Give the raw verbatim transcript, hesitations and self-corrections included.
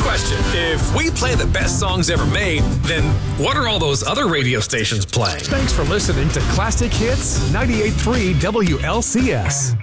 Question. If we play the best songs ever made, then what are all those other radio stations playing? Thanks for listening to Classic Hits ninety-eight point three W L C S.